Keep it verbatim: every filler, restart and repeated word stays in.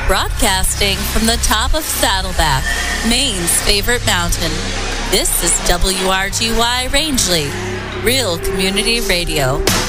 Broadcasting from the top of Saddleback, Maine's favorite mountain. This is W R G Y Rangeley, Real Community Radio.